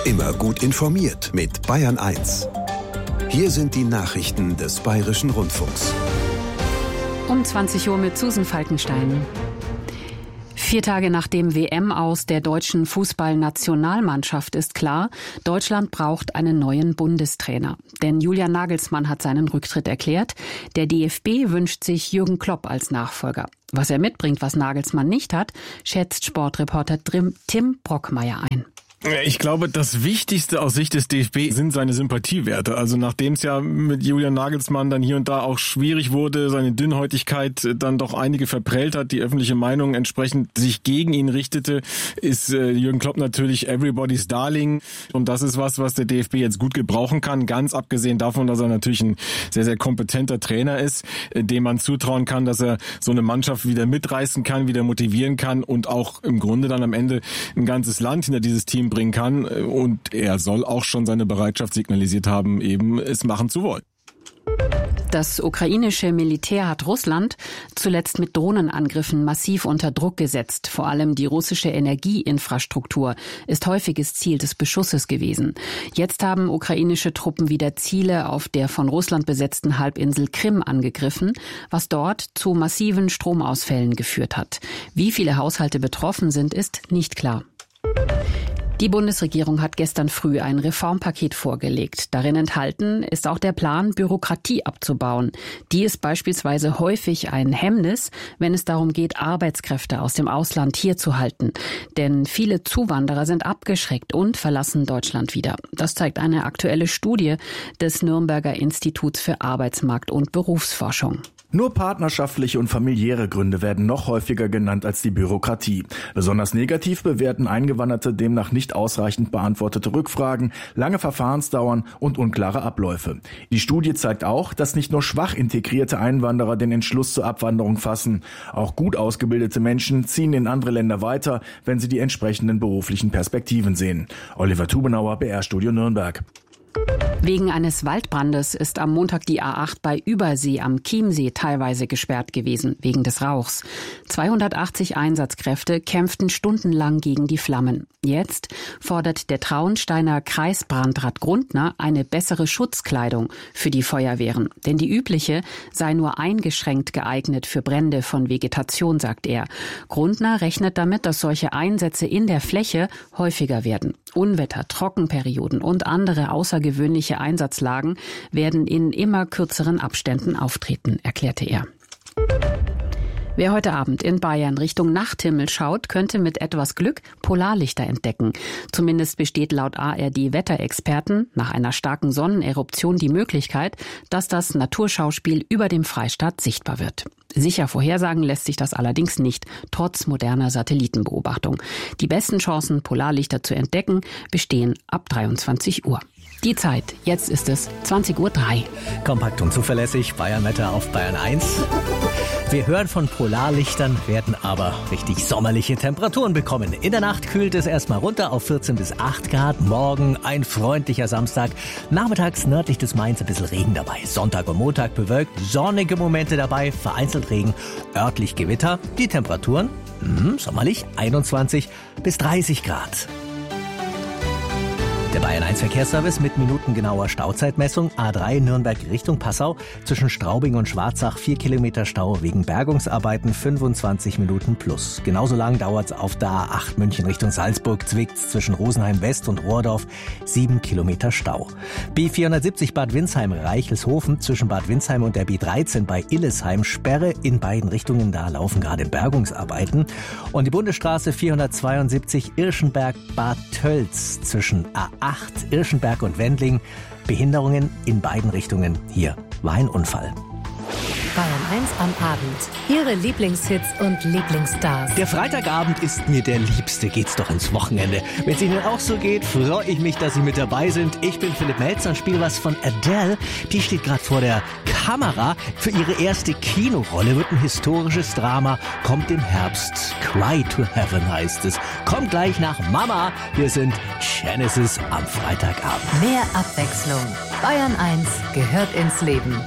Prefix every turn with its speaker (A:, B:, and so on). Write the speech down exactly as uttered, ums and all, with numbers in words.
A: Immer gut informiert mit Bayern eins. Hier sind die Nachrichten des Bayerischen Rundfunks.
B: Um zwanzig Uhr mit Susan Falkenstein. Vier Tage nach dem W M-Aus der deutschen Fußballnationalmannschaft ist klar, Deutschland braucht einen neuen Bundestrainer. Denn Julian Nagelsmann hat seinen Rücktritt erklärt. Der D F B wünscht sich Jürgen Klopp als Nachfolger. Was er mitbringt, was Nagelsmann nicht hat, schätzt Sportreporter Tim Brockmeier ein.
C: Ich glaube, das Wichtigste aus Sicht des D F B sind seine Sympathiewerte. Also nachdem es ja mit Julian Nagelsmann dann hier und da auch schwierig wurde, seine Dünnhäutigkeit dann doch einige verprellt hat, die öffentliche Meinung entsprechend sich gegen ihn richtete, ist äh, Jürgen Klopp natürlich everybody's darling. Und das ist was, was der D F B jetzt gut gebrauchen kann. Ganz abgesehen davon, dass er natürlich ein sehr, sehr kompetenter Trainer ist, äh, dem man zutrauen kann, dass er so eine Mannschaft wieder mitreißen kann, wieder motivieren kann und auch im Grunde dann am Ende ein ganzes Land hinter dieses Team bringen kann, und er soll auch schon seine Bereitschaft signalisiert haben, eben es machen zu wollen.
B: Das ukrainische Militär hat Russland zuletzt mit Drohnenangriffen massiv unter Druck gesetzt. Vor allem die russische Energieinfrastruktur ist häufiges Ziel des Beschusses gewesen. Jetzt haben ukrainische Truppen wieder Ziele auf der von Russland besetzten Halbinsel Krim angegriffen, was dort zu massiven Stromausfällen geführt hat. Wie viele Haushalte betroffen sind, ist nicht klar. Die Bundesregierung hat gestern früh ein Reformpaket vorgelegt. Darin enthalten ist auch der Plan, Bürokratie abzubauen. Die ist beispielsweise häufig ein Hemmnis, wenn es darum geht, Arbeitskräfte aus dem Ausland hier zu halten. Denn viele Zuwanderer sind abgeschreckt und verlassen Deutschland wieder. Das zeigt eine aktuelle Studie des Nürnberger Instituts für Arbeitsmarkt- und Berufsforschung.
D: Nur partnerschaftliche und familiäre Gründe werden noch häufiger genannt als die Bürokratie. Besonders negativ bewerten Eingewanderte demnach nicht ausreichend beantwortete Rückfragen, lange Verfahrensdauern und unklare Abläufe. Die Studie zeigt auch, dass nicht nur schwach integrierte Einwanderer den Entschluss zur Abwanderung fassen. Auch gut ausgebildete Menschen ziehen in andere Länder weiter, wenn sie die entsprechenden beruflichen Perspektiven sehen. Oliver Tubenauer, B R-Studio Nürnberg.
B: Wegen eines Waldbrandes ist am Montag die A acht bei Übersee am Chiemsee teilweise gesperrt gewesen, wegen des Rauchs. zweihundertachtzig Einsatzkräfte kämpften stundenlang gegen die Flammen. Jetzt fordert der Traunsteiner Kreisbrandrat Grundner eine bessere Schutzkleidung für die Feuerwehren. Denn die übliche sei nur eingeschränkt geeignet für Brände von Vegetation, sagt er. Grundner rechnet damit, dass solche Einsätze in der Fläche häufiger werden. Unwetter, Trockenperioden und andere außergewöhnliche Einsatzlagen werden in immer kürzeren Abständen auftreten, erklärte er. Wer heute Abend in Bayern Richtung Nachthimmel schaut, könnte mit etwas Glück Polarlichter entdecken. Zumindest besteht laut A R D-Wetterexperten nach einer starken Sonneneruption die Möglichkeit, dass das Naturschauspiel über dem Freistaat sichtbar wird. Sicher vorhersagen lässt sich das allerdings nicht, trotz moderner Satellitenbeobachtung. Die besten Chancen, Polarlichter zu entdecken, bestehen ab dreiundzwanzig Uhr. Die Zeit, jetzt ist es zwanzig Uhr drei.
E: Kompakt und zuverlässig, Bayern-Wetter auf Bayern eins. Wir hören von Polarlichtern, werden aber richtig sommerliche Temperaturen bekommen. In der Nacht kühlt es erstmal runter auf vierzehn bis acht Grad. Morgen ein freundlicher Samstag. Nachmittags nördlich des Mainz ein bisschen Regen dabei. Sonntag und Montag bewölkt, sonnige Momente dabei, vereinzelt Regen, örtlich Gewitter. Die Temperaturen, mh, sommerlich, einundzwanzig bis dreißig Grad. Der Bayern eins Verkehrsservice mit minutengenauer Stauzeitmessung. A drei Nürnberg Richtung Passau. Zwischen Straubing und Schwarzach vier Kilometer Stau wegen Bergungsarbeiten, fünfundzwanzig Minuten plus. Genauso lang dauert's auf der A acht München Richtung Salzburg. Zwickt's zwischen Rosenheim West und Rohrdorf. sieben Kilometer Stau. B vierhundertsiebzig Bad Windsheim Reichelshofen. Zwischen Bad Windsheim und der B dreizehn bei Illesheim. Sperre in beiden Richtungen. Da laufen gerade Bergungsarbeiten. Und die Bundesstraße vierhundertzweiundsiebzig Irschenberg Bad Tölz. Zwischen A acht Irschenberg und Wendling. Behinderungen in beiden Richtungen. Hier war ein Unfall.
F: Bayern eins am Abend. Ihre Lieblingshits und Lieblingsstars.
E: Der Freitagabend ist mir der liebste. Geht's doch ins Wochenende. Wenn es Ihnen auch so geht, freue ich mich, dass Sie mit dabei sind. Ich bin Philipp Melzer und spiele was von Adele. Die steht gerade vor der Kamera. Für ihre erste Kinorolle wird ein historisches Drama. Kommt im Herbst. Cry to Heaven heißt es. Kommt gleich nach Mama. Wir sind Genesis am Freitagabend.
F: Mehr Abwechslung. Bayern eins gehört ins Leben.